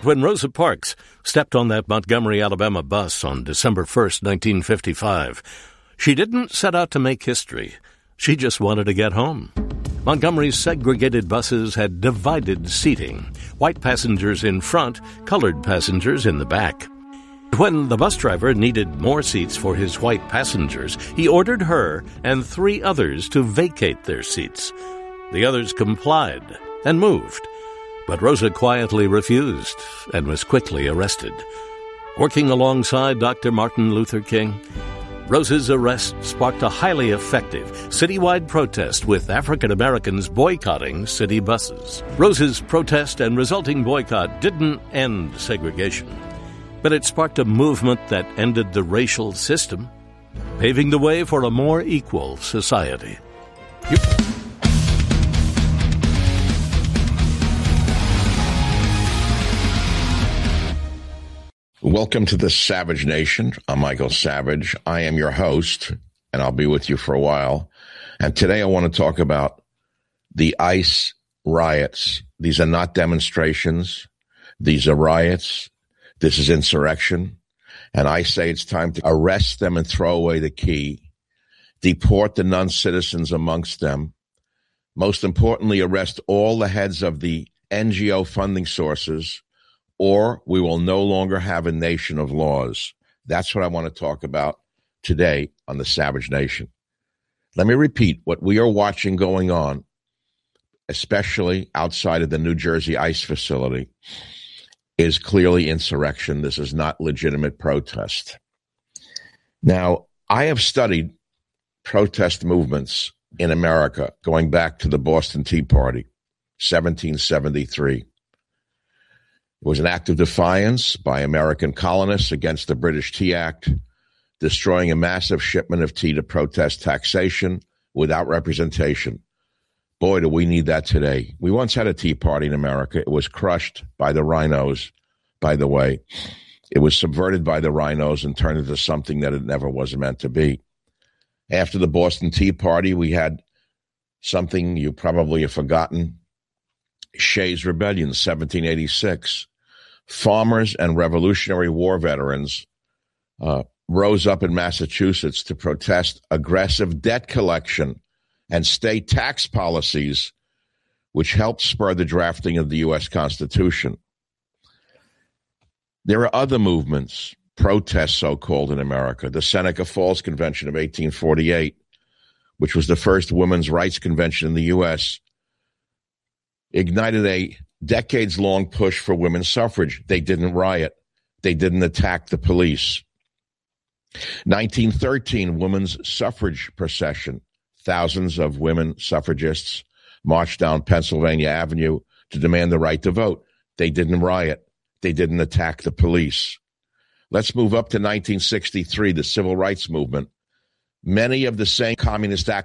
when Rosa Parks stepped on that Montgomery, Alabama bus on December 1st, 1955, she didn't set out to make history. She just wanted to get home. Montgomery's segregated buses had divided seating, white passengers in front, colored passengers in the back. When the bus driver needed more seats for his white passengers, he ordered her and 3 others to vacate their seats. The others complied and moved, but Rosa quietly refused and was quickly arrested. Working alongside Dr. Martin Luther King, Rosa's arrest sparked a highly effective citywide protest with African Americans boycotting city buses. Rosa's protest and resulting boycott didn't end segregation, but it sparked a movement that ended the racial system, paving the way for a more equal society. Welcome to the Savage Nation. I'm Michael Savage. I am your host, and I'll be with you for a while. And today I want to talk about the ICE riots. These are not demonstrations. These are riots. This is insurrection. And I say it's time to arrest them and throw away the key, deport the non-citizens amongst them. Most importantly, arrest all the heads of the NGO funding sources, or we will no longer have a nation of laws. That's what I want to talk about today on the Savage Nation. Let me repeat what we are watching going on, especially outside of the New Jersey ICE facility, is clearly insurrection. This is not legitimate protest. Now, I have studied protest movements in America going back to the Boston Tea Party, 1773. It was an act of defiance by American colonists against the British Tea Act, destroying a massive shipment of tea to protest taxation without representation. Boy, do we need that today. We once had a tea party in America. It was crushed by the rhinos, by the way. It was subverted by the rhinos and turned into something that it never was meant to be. After the Boston Tea Party, we had something you probably have forgotten, Shays' Rebellion, 1786. Farmers and Revolutionary War veterans rose up in Massachusetts to protest aggressive debt collection and state tax policies, which helped spur the drafting of the U.S. Constitution. There are other movements, protests so-called in America. The Seneca Falls Convention of 1848, which was the first women's rights convention in the U.S., ignited a decades-long push for women's suffrage. They didn't riot. They didn't attack the police. 1913, women's suffrage procession. Thousands of women suffragists marched down Pennsylvania Avenue to demand the right to vote. They didn't riot. They didn't attack the police. Let's move up to 1963, the Civil Rights Movement. Many of the same communist